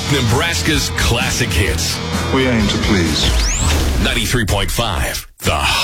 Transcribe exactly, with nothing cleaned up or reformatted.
Nebraska's classic hits. We aim to please. ninety-three point five, The